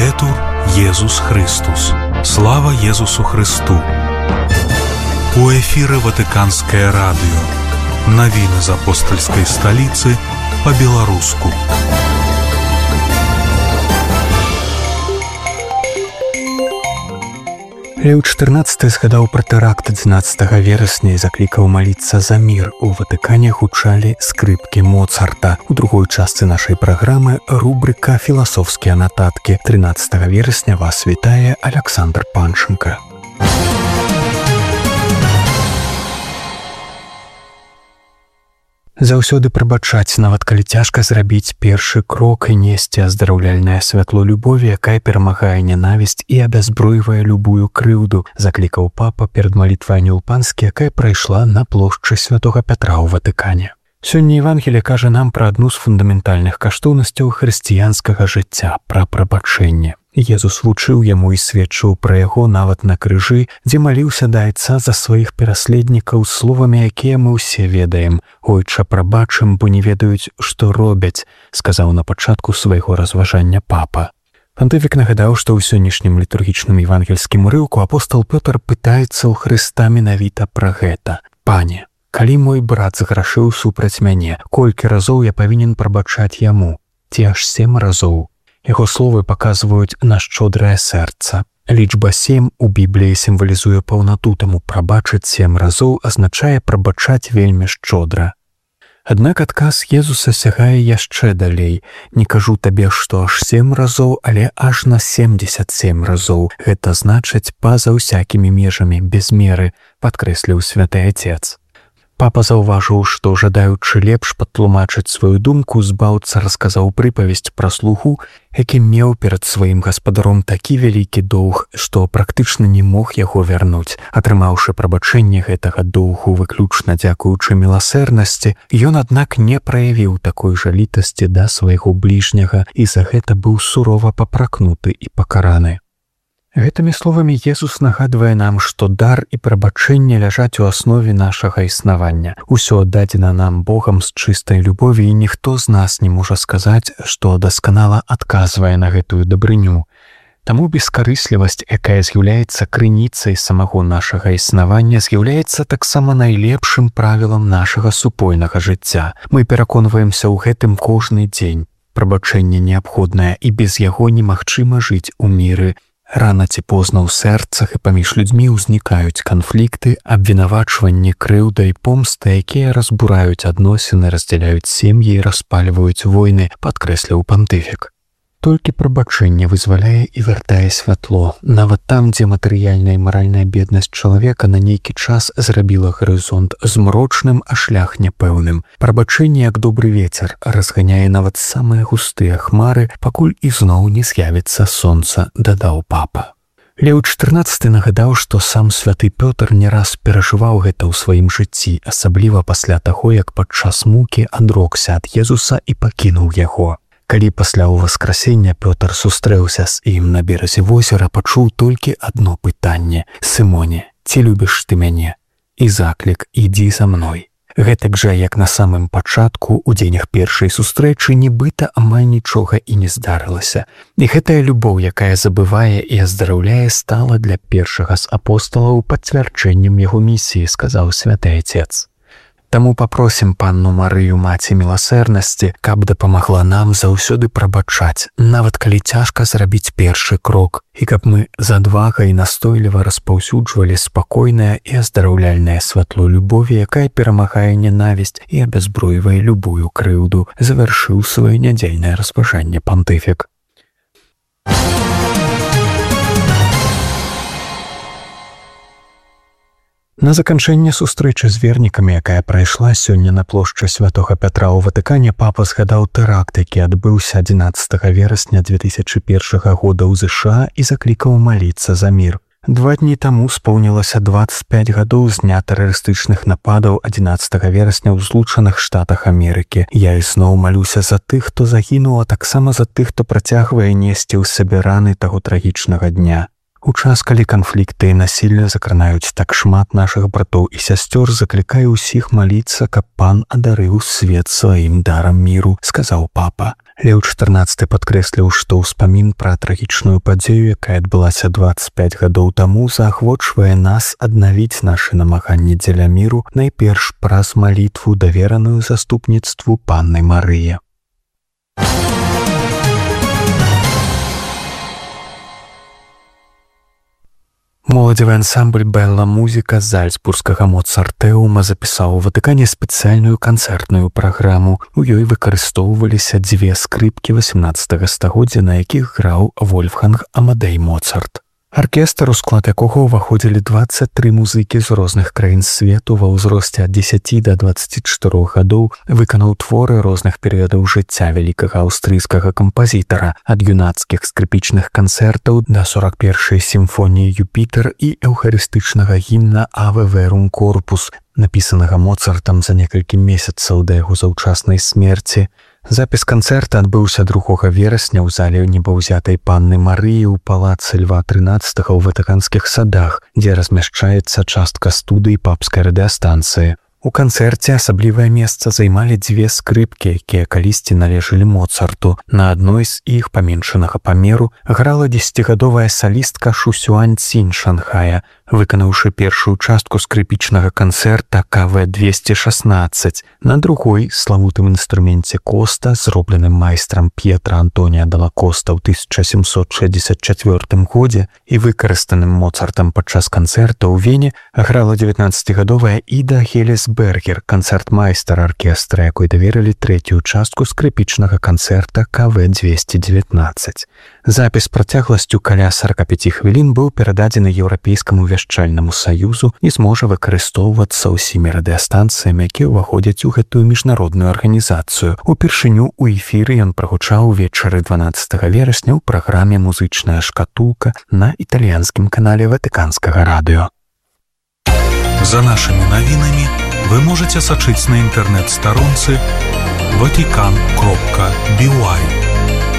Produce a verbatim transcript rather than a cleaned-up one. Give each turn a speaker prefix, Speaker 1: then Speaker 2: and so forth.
Speaker 1: Лаўдетур Езус Христус. Слава Езусу Христу. У эфіры Ватыканскае радыё. Навіны з апостальскай сталіцы па-беларуску.
Speaker 2: Леў чатырнаццаты згадаў пра тэракт адзінаццатага верасня і заклікаў маліцца за мір. У Ватыкане гучалі скрыпкі Моцарта. У другой частцы нашай праграмы рубрыка «Філасофскія нататкі». трынаццатага верасня вас вітае Александр Панченко. Заўсёды прабачаць, нават калі цяжка зрабіць першы крок і несці аздараўляльнае святло любові, якая перамагае нянавісць і абязбройвае любую крыўду, заклікаў папа перад малітвай Анёл-Панскі, якая прайшла на плошчы святога Пятра ў Ватыкане. Сёння Евангелие кажа нам пра адну з фундаментальных каштоўнасцяў хрысціянскага жыцця, пра прабачэнне. Езус вучыў яму і сведчыў пра яго нават на крыжы, дзе маліўся да Айца за сваіх пераследнікаў словамі, якія мы ўсе ведаем. «Ойча, прабачым, бо не ведаюць, што робяць», сказаў на пачатку свайго разважання папа. Пантыфік нагадаў, што ў сённяшнім літургічным евангельскім урыўку апостол Пётр пытаецца ў Хрыста менавіта пра гэта. «Пане, калі мой брат зграшыў супраць мяне, колькі разоў я павінен прабачаць яму? Ці аж сем разоў?» Яго словы паказваюць на шчодрае сэрца. Лічба сем у Бібліі сімвалізуе паўнату, таму прабачыць сем разоў азначае прабачаць вельмі шчодра. Аднак адказ Езуса сягае яшчэ далей. «Не кажу табе, што аж сем разоў, але аж на семдзесят сем разоў. Гэта значыць па-за ўсякімі межамі, без меры», падкрэсліў святы Отец. Папа заўважыў, што, жадаючы лепш патлумачыць сваю думку, збаўца расказаў прыпавесць пра слугу, які меў перад сваім гаспадаром такі вялікі доўг, што практычна не мог яго вярнуць. Атрымаўшы прабачэнне гэтага доўгу выключна дзякуючы міласэрнасці, ён, аднак, не праявіў такой жа літасці да свайго бліжняга і за гэта быў сурова папракнуты і пакараны. Гэтымі словамі Езус нагадвае нам, што дар і прабачэнне ляжаць у аснове нашага існавання. Усё аддадзена нам Богам з чыстай любові, і ніхто з нас не можа сказаць, што дасканала адказвае на гэтую дабрыню. Таму бескарыслівасць, якая з'яўляецца крыніцай самого нашага існавання, з'яўляецца таксама найлепшым правілам нашага супольнага жыцця. Мы пераконваемся ў гэтым кожны дзень. Прабачэнне неабходнае, і без яго немагчыма жыць у міры. Рана ці позна ў сэрцах і паміж людзьмі ўзнікаюць канфлікты, абвінавачванні, крыўда і помста, якія разбураюць адносіны, раздзяляюць сем'і і распальваюць войны, падкрэсліў пантыфік. Толькі прабачэнне вызваляе і вяртае святло. Нават там, дзе матэрыяльная і маральная беднасць чалавека на нейкі час зрабіла гарызонт змрочным, а шлях няпэўным. Прабачэнне, як добры вецер, разганяе нават самыя густыя хмары, пакуль ізноў не з'явіцца сонца, дадаў папа. Леў чатырнаццаты нагадаў, што сам святы Пётр не раз перажываў гэта ў сваім жыцці, асабліва пасля таго, як падчас мукі адрокся ад Езуса і пакінуў яго. Калі пасля ўваскрасення Пётр сустрэўся з ім на беразе возера, пачуў толькі адно пытанне: «Сымоне, ці любіш ты мяне?» І заклік: «Ідзі за мной». Гэтак жа, як на самым пачатку, у дзенях першай сустрэчы, нібыта амаль нічога і не здарылася. І гэтая любоў, якая забывае і аздараўляе, стала для першага з апосталаў пацвярджэннем яго місіі, сказаў святы Отец. Таму папросім панну Марыю, маці міласэрнасці, каб дапамагла нам заўсёды прабачаць, нават калі цяжка зрабіць першы крок, і каб мы з адвагай настойліва распаўсюджвалі спакойнае і аздараўляльнае святло любові, якая перамагае нянавісць і абязбройвае любую крыўду, завяршыў сваё нядзельнае разважанне пантыфік. На заканчэнне сустрэчы з вернікамі, якая прайшла сёння на плошчы святога Пятра ў Ватыкане, папа згадаў тэракт, які адбыўся адзінаццатага верасня дзве тысячы першага года ў ЗША і заклікаў маліцца за мір. Два дні таму споўнілася дваццаць пяць гадоў з дня тэрарыстычных нападаў адзінаццатага верасня ў Злучаных Штатах Амерыкі. Я ізноў малюся за тых, хто загінуў, а таксама за тых, хто працягвае несці ў сабе раны таго трагічнага дня. У час, калі канфлікты і насілля закранаюць так шмат нашых братоў і сясцёр, заклікаю ўсіх маліцца, каб пан адарыў свет сваім дарам міру, сказаў папа. Леў чатырнаццаты падкрэсліў, што ўспамін пра трагічную падзею, якая адбылася дваццаць пяць гадоў таму, заахвочвае нас аднавіць нашы намаганні дзеля міру найперш праз малітву, давераную заступніцтву Панны Марыі. Моладзевы ансамбль «Белла Музыка» з зальцбургскага Моцартэума запісаў у Ватыкане спецыяльную канцэртную праграму. У ёй выкарыстоўваліся дзве скрыпкі васямнаццатага стагоддзя, на якіх граў Вольфганг Амадэй Моцарт. Аркестр, у склад якога ўваходзілі дваццаць тры музыкі з розных краін свету ва ўзросце ад дзесяці да дваццаці чатырох гадоў, выканаў творы розных перыядаў жыцця вялікага аўстрыйскага кампазітара, ад юнацкіх скрыпічных канцэртаў да сорак першай сімфоніі «Юпітер» і эўхарыстычнага гімна «Аве Верум Корпус», напісанага Моцартам за некалькі месяцаў да яго заўчаснай смерці. Запіс канцэрта адбыўся другога верасня ў зале небаўзятай Панны Марыі ў палацы Льва трынаццатага ў Ватыканскіх садах, дзе размяшчаецца частка студыі папскай радыёстанцыі. У канцэрце асаблівае месца займалі дзве скрыпкі, якія калісьці належалі Моцарту. На адной з іх, паменшанага памеру, грала дзесяцігадовая салістка Шусюань Цін Шанхая, выканаўшы першую частку скрыпічнага канцэрта ка вэ двесце шаснаццаць. На другой, славутым інструменце коста, зробленым майстрам П'етра Антонія дала Коста ў тысяча сямсот шэсцьдзесят чацвёртым годзе і выкарыстаным Моцартам падчас канцэрта ў Вене, грала дзевятнаццацігадовая Іда Гелесбергер, канцэртмайстар аркестра, якой даверылі трэцюю частку скрыпічнага канцэрта ка вэ двесце дзевятнаццаць. Запіс працягласцю каля сорок пяць хвілін быў перададзены Еўрапейскаму вяшчальнаму саюзу і зможа выкарыстоўвацца ўсімі радыёстанцыямі, якія ўваходзяць у гэтую міжнародную арганізацыю. Упершыню ў эфіры ён прагучаў увечары дванаццатага верасня ў праграме «Музычная шкатулка» на італьянскім канале Ватыканскага радыё.
Speaker 1: За нашими навінамі вы можете сачыць на інтэрнэт-старонцы ватикан кропка би уай.